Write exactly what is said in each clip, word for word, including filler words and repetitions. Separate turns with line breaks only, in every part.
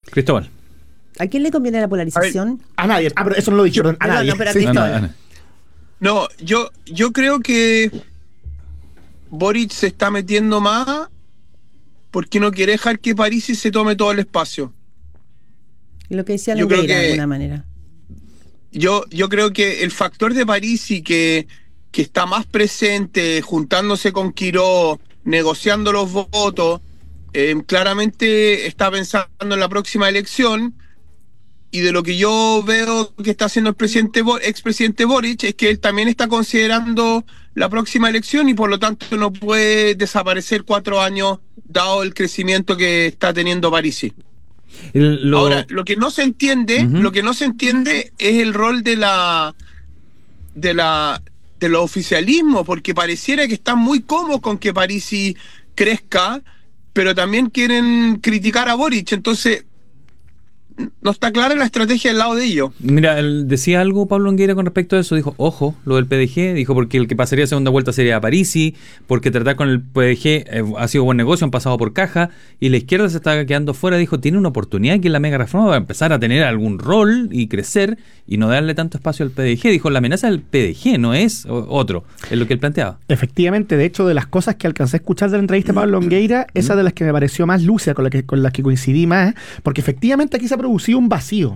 Cristóbal.
¿A quién le conviene la polarización?
A, a nadie. Ah, pero eso no lo dijeron. A
no,
nadie.
No, pero a
Sí.
Cristóbal.
No, no, no.
No, yo, yo creo que Boric se está metiendo más porque no quiere dejar que Parisi se tome todo el espacio.
Lo que decía
Yo creo
Nogueira,
que-
de alguna manera.
Yo, yo creo que el factor de Parisi que, que está más presente, juntándose con Quiró, negociando los votos, eh, claramente está pensando en la próxima elección. Y de lo que yo veo que está haciendo el presidente Bo- expresidente Boric es que él también está considerando la próxima elección y por lo tanto no puede desaparecer cuatro años dado el crecimiento que está teniendo Parisi.
El- lo-
Ahora, lo que no se entiende,
Ujú.
lo que no se entiende es el rol de la de la de los oficialismos, porque pareciera que están muy cómodos con que Parisi crezca, pero también quieren criticar a Boric, entonces no está clara la estrategia del lado de ellos.
Mira, él decía algo Pablo Anguera con respecto a eso, dijo, ojo, lo del P D G, dijo porque el que pasaría a segunda vuelta sería Parisi, porque tratar con el P D G eh, ha sido buen negocio, han pasado por caja, y la izquierda se está quedando fuera, dijo, tiene una oportunidad que la mega reforma va a empezar a tener algún rol y crecer, y no darle tanto espacio al P D G, dijo, la amenaza del P D G no es o- otro, es lo que él planteaba.
Efectivamente, de hecho, de las cosas que alcancé a escuchar de la entrevista de Pablo Longueira, esa de las que me pareció más lúcida, con, la que, con las que coincidí más, porque efectivamente aquí se ha producido un vacío.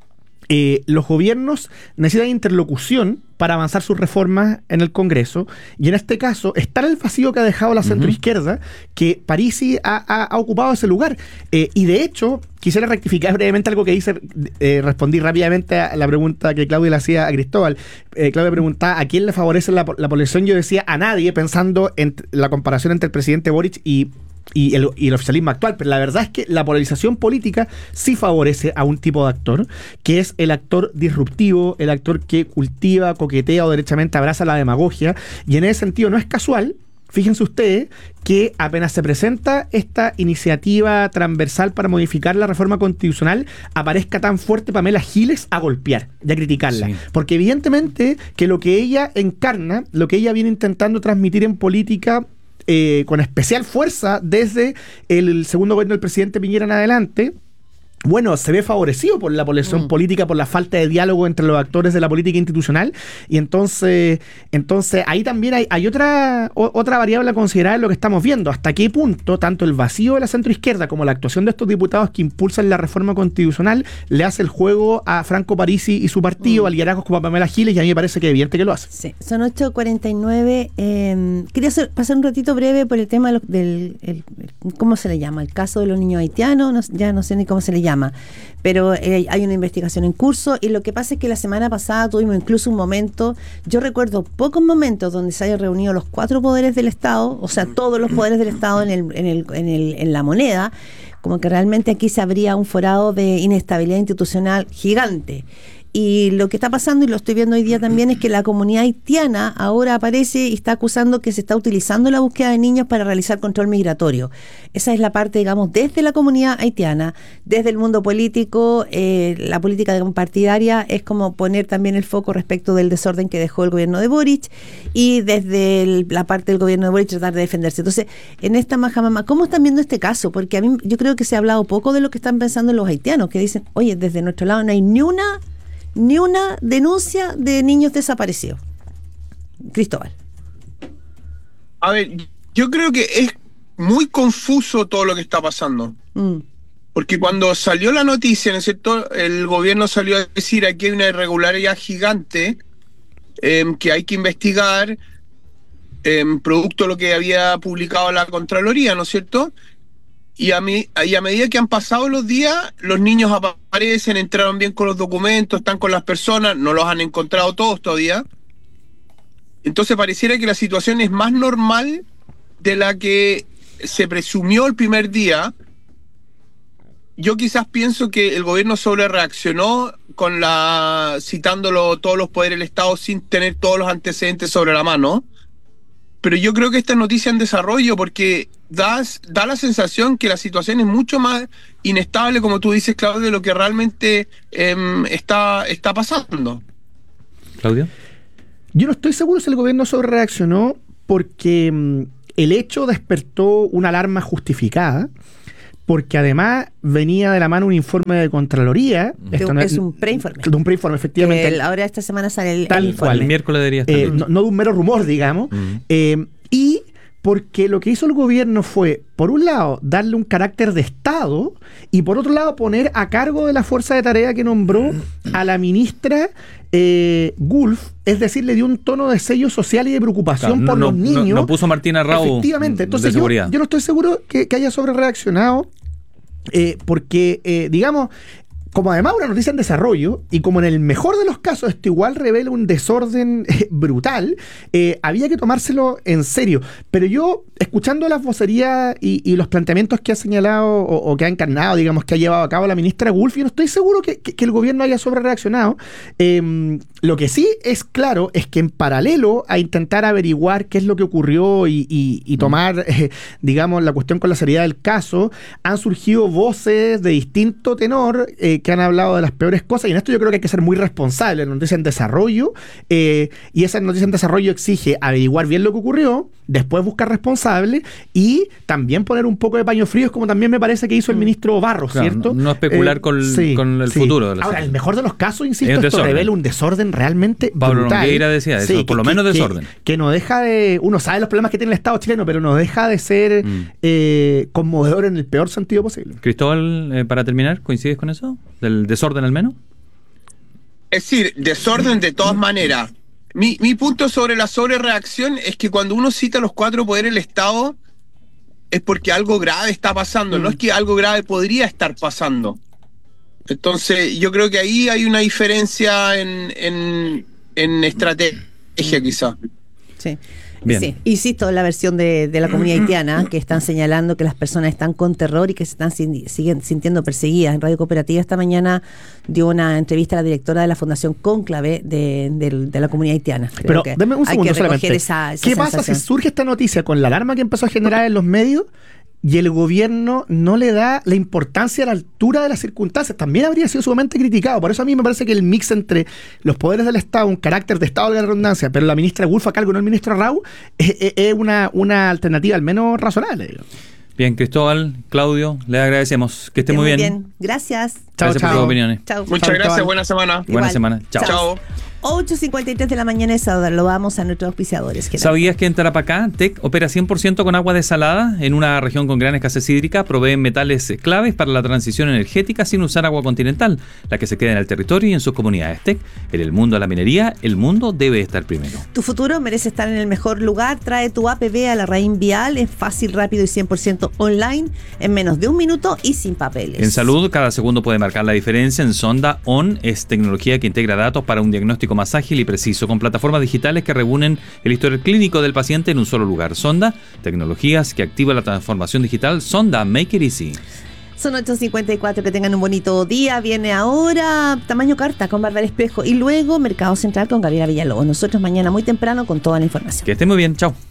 Eh, los gobiernos necesitan interlocución para avanzar sus reformas en el Congreso, y en este caso está el vacío que ha dejado la centroizquierda, que Parisi ha, ha- ha ocupado ese lugar. Eh, y de hecho, quisiera rectificar brevemente algo que hice, eh, respondí rápidamente a la pregunta que Claudia le hacía a Cristóbal. Eh, Claudia preguntaba a quién le favorece la, la polarización, yo decía a nadie, pensando en t- la comparación entre el presidente Boric y Y el, y el oficialismo actual, pero la verdad es que la polarización política sí favorece a un tipo de actor, que es el actor disruptivo, el actor que cultiva, coquetea o derechamente abraza la demagogia, y en ese sentido no es casual, fíjense ustedes, que apenas se presenta esta iniciativa transversal para modificar la reforma constitucional, aparezca tan fuerte Pamela Giles a golpear y a criticarla.
Sí.
Porque evidentemente que lo que ella encarna, lo que ella viene intentando transmitir en política, Eh, con especial fuerza desde el segundo gobierno del presidente Piñera en adelante, bueno, se ve favorecido por la polarización
Mm.
política, por la falta de diálogo entre los actores de la política institucional, y entonces entonces ahí también hay, hay otra o, otra variable a considerar en lo que estamos viendo, hasta qué punto tanto el vacío de la centroizquierda como la actuación de estos diputados que impulsan la reforma constitucional le hace el juego a Franco Parisi y su partido,
Mm.
a liderazgos como Pamela Giles, y a mí me parece que es evidente que lo hace.
Sí, son ocho cuarenta y nueve. Eh, quería hacer- pasar un ratito breve por el tema de los- del, el- el- ¿cómo se le llama? El caso de los niños haitianos, no- ya no sé ni cómo se le llama, pero eh, hay una investigación en curso, y lo que pasa es que la semana pasada tuvimos incluso un momento, yo recuerdo pocos momentos donde se hayan reunido los cuatro poderes del Estado, o sea, todos los poderes del Estado en, el, en, el, en, el, en la moneda, como que realmente aquí se abría un forado de inestabilidad institucional gigante. Y lo que está pasando, y lo estoy viendo hoy día también, es que la comunidad haitiana ahora aparece y está acusando que se está utilizando la búsqueda de niños para realizar control migratorio. Esa es la parte, digamos, desde la comunidad haitiana, desde el mundo político, eh, la política, digamos, partidaria es como poner también el foco respecto del desorden que dejó el gobierno de Boric, y desde el- la parte del gobierno de Boric tratar de defenderse. Entonces, en esta majamama, ¿cómo están viendo este caso? Porque a mí yo creo que se ha hablado poco de lo que están pensando los haitianos, que dicen, oye, desde nuestro lado no hay ni una ni una denuncia de niños desaparecidos. Cristóbal.
A ver, yo creo que es muy confuso todo lo que está pasando.
Mm.
Porque cuando salió la noticia, ¿no es cierto? El gobierno salió a decir aquí hay una irregularidad gigante eh, que hay que investigar, eh, producto de lo que había publicado la Contraloría, ¿no es cierto? Y a, mí, y a medida que han pasado los días, los niños aparecen, entraron bien con los documentos, están con las personas, no los han encontrado todos todavía. Entonces pareciera que la situación es más normal de la que se presumió el primer día. Yo quizás pienso que el gobierno sobre reaccionó con la citándolo todos los poderes del Estado sin tener todos los antecedentes sobre la mano. Pero yo creo que esta es noticia en desarrollo porque da, da la sensación que la situación es mucho más inestable, como tú dices, Claudio, de lo que realmente eh, está, está pasando.
Claudio.
Yo no estoy seguro si el gobierno sobre reaccionó porque mm, el hecho despertó una alarma justificada, porque además venía de la mano un informe de Contraloría.
De
Esto
un-
no
es un preinforme.
De un preinforme, efectivamente.
El- ahora esta semana sale el,
Tal
el informe.
El miércoles debería estar.
Eh,
listo.
no, no de un mero rumor, digamos.
Mm.
Eh, y porque lo que hizo el gobierno fue, por un lado, darle un carácter de Estado y por otro lado, poner a cargo de la fuerza de tarea que nombró a la ministra eh, Gulf, es decir, le dio un tono de sello social y de preocupación
Claro,
por
no,
los
no-
niños.
No, no puso Martina Rao
Efectivamente,
de
entonces yo,
seguridad.
yo no estoy seguro que, que haya sobre reaccionado eh, porque, eh, digamos, como además una noticia en desarrollo, y como en el mejor de los casos esto igual revela un desorden eh, brutal, eh, había que tomárselo en serio. Pero yo, escuchando las vocerías y, y los planteamientos que ha señalado o, o que ha encarnado, digamos, que ha llevado a cabo la ministra Gulf, yo no estoy seguro que, que- que el gobierno haya sobre reaccionado. Eh, lo que sí es claro es que en paralelo a intentar averiguar qué es lo que ocurrió y, y- y tomar, eh, digamos, la cuestión con la seriedad del caso, han surgido voces de distinto tenor eh, que han hablado de las peores cosas, y en esto yo creo que hay que ser muy responsable. La noticia en desarrollo, eh, y esa noticia en desarrollo exige averiguar bien lo que ocurrió, después buscar responsables y también poner un poco de paños fríos, como también me parece que hizo el ministro Barros,
Claro,
¿cierto?
no- no especular con- con el futuro de la
Ahora,
situación.
el mejor de los casos, insisto,
Es un
esto
desorden.
revela un desorden realmente
Pablo
brutal.
Longueira decía eso, por lo menos desorden.
Que, que no deja de... Uno sabe los problemas que tiene el Estado chileno, pero no deja de ser
Mm.
eh, conmovedor en el peor sentido posible.
Cristóbal, eh, para terminar, ¿coincides con eso? ¿Del desorden al menos?
Es decir, desorden de todas maneras. Mi, mi punto sobre la sobrereacción es que cuando uno cita los cuatro poderes del Estado es porque algo grave está pasando, no es que algo grave podría estar pasando. Entonces, yo creo que ahí hay una diferencia en, en, en estrategia, quizá.
Sí.
Bien.
Sí, insisto, la versión de, de la comunidad haitiana, que están señalando que las personas están con terror y que se están sin- siguen sintiendo perseguidas. En Radio Cooperativa esta mañana dio una entrevista a la directora de la Fundación Cónclave de, de- de la comunidad haitiana. Creo
Pero
que
deme un
hay
segundo
que recoger
solamente.
esa, esa
¿Qué pasa
sensación.
si surge esta noticia con la alarma que empezó a generar en los medios y el gobierno no le da la importancia a la altura de las circunstancias? También habría sido sumamente criticado. Por eso a mí me parece que el mix entre los poderes del Estado, un carácter de Estado de la redundancia, pero la ministra Gulf a cargo, no el ministro Rau, es, es- es una, una alternativa al menos razonable. digamos.
Bien, Cristóbal, Claudio, le agradecemos. Que esté
Esté
muy bien.
Gracias.
Chao,
Gracias por
chao.
sus opiniones.
Chao.
Muchas
Chao,
gracias,
Cristóbal.
buena semana.
Buena
Igual.
semana. Chao.
Chao.
ocho cincuenta y tres de la mañana es saludamos a nuestros auspiciadores. ¿Qué tal?
¿Sabías que en Tarapacá, Tec opera cien por ciento con agua desalada? En una región con gran escasez hídrica, proveen metales claves para la transición energética sin usar agua continental, la que se queda en el territorio y en sus comunidades. Tec, en el mundo de la minería, el mundo debe estar primero.
Tu futuro merece estar en el mejor lugar. Trae tu A P B a la Raín Vial. Es fácil, rápido y cien por ciento online, en menos de un minuto y sin papeles.
En salud, cada segundo puede marcar la diferencia. En Sonda On es tecnología que integra datos para un diagnóstico más ágil y preciso, con plataformas digitales que reúnen el historial clínico del paciente en un solo lugar. Sonda, tecnologías que activan la transformación digital. Sonda, make it easy.
Son ocho cincuenta y cuatro, que tengan un bonito día. Viene ahora Tamaño Carta con Bárbara Espejo y luego Mercado Central con Gabriela Villalobos. Nosotros mañana muy temprano con toda la información.
Que esté muy bien, chao.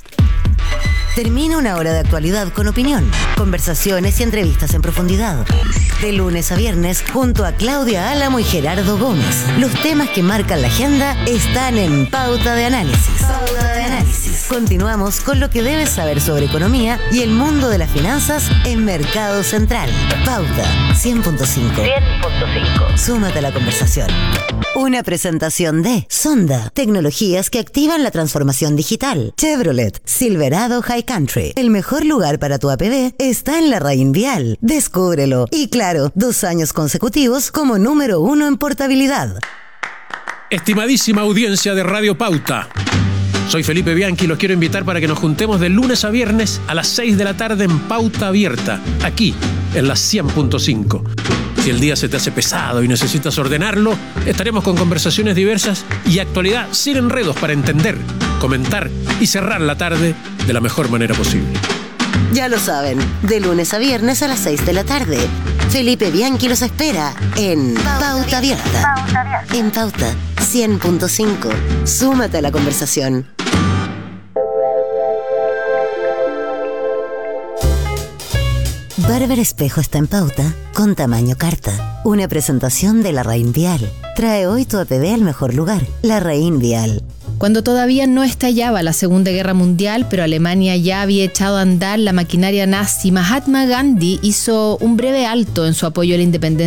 Termina una hora de actualidad con opinión, conversaciones y entrevistas en profundidad. De lunes a viernes, junto a Claudia Álamo y Gerardo Gómez. Los temas que marcan la agenda están en Pauta de Análisis. Pauta de Análisis. Continuamos con lo que debes saber sobre economía y el mundo de las finanzas en Mercado Central. Pauta cien punto cinco. cien punto cinco. Súmate a la conversación. Una presentación de Sonda, tecnologías que activan la transformación digital. Chevrolet, Silverado High Country. El mejor lugar para tu A P B está en la Raín Vial. Descúbrelo. Y claro, dos años consecutivos como número uno en portabilidad.
Estimadísima audiencia de Radio Pauta, soy Felipe Bianchi y los quiero invitar para que nos juntemos de lunes a viernes a las seis de la tarde en Pauta Abierta, aquí en la cien punto cinco. Si el día se te hace pesado y necesitas ordenarlo, estaremos con conversaciones diversas y actualidad sin enredos para entender, comentar y cerrar la tarde de la mejor manera posible.
Ya lo saben, de lunes a viernes a las seis de la tarde. Felipe Bianchi los espera en Pauta Abierta. En Pauta cien punto cinco. Súmate a la conversación. Bárbara Espejo está en Pauta con Tamaño Carta. Una presentación de la Raín Vial. Trae hoy tu A P B al mejor lugar, la Raín Vial.
Cuando todavía no estallaba la Segunda Guerra Mundial, pero Alemania ya había echado a andar la maquinaria nazi, Mahatma Gandhi hizo un breve alto en su apoyo a la independencia